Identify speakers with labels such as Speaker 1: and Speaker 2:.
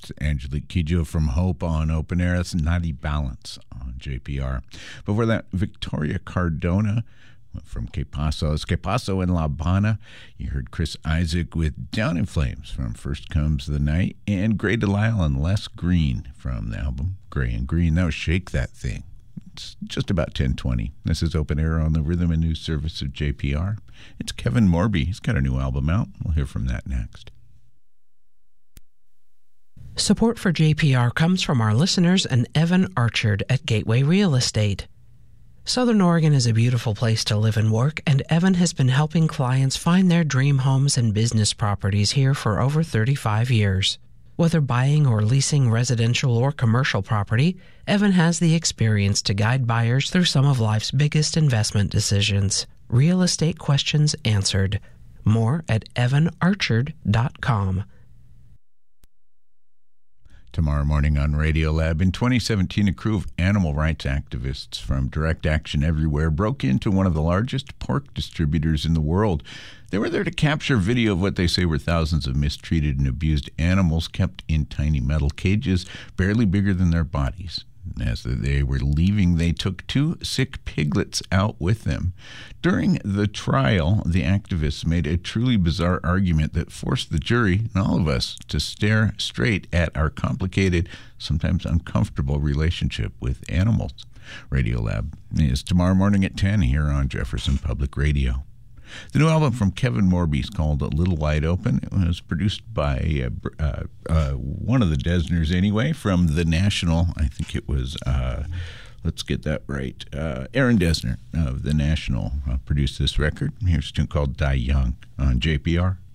Speaker 1: It's Angelique Kidjo from Hope on Open Air. That's Naughty Balance on JPR. Before that, Victoria Cardona from Que Paso. It's Que Paso in La Habana. You heard Chris Isaac with Down in Flames from First Comes the Night, and Gray Delisle and Les Green from the album Gray and Green. That was Shake That Thing. It's just about 10:20. This is Open Air on the Rhythm and News Service of JPR. It's Kevin Morby. He's got a new album out. We'll hear from that next.
Speaker 2: Support for JPR comes from our listeners and Evan Archard at Gateway Real Estate. Southern Oregon is a beautiful place to live and work, and Evan has been helping clients find their dream homes and business properties here for over 35 years. Whether buying or leasing residential or commercial property, Evan has the experience to guide buyers through some of life's biggest investment decisions. Real estate questions answered. More at evanarchard.com.
Speaker 1: Tomorrow morning on Radiolab, in 2017, a crew of animal rights activists from Direct Action Everywhere broke into one of the largest pork distributors in the world. They were there to capture video of what they say were thousands of mistreated and abused animals kept in tiny metal cages, barely bigger than their bodies. As they were leaving, they took 2 sick piglets out with them. During the trial, the activists made a truly bizarre argument that forced the jury and all of us to stare straight at our complicated, sometimes uncomfortable relationship with animals. Radiolab is tomorrow morning at 10 here on Jefferson Public Radio. The new album from Kevin Morby is called A Little Wide Open. It was produced by one of the Desners anyway, from The National. I think it was, let's get that right, Aaron Desner of The National produced this record. Here's a tune called Die Young on JPR.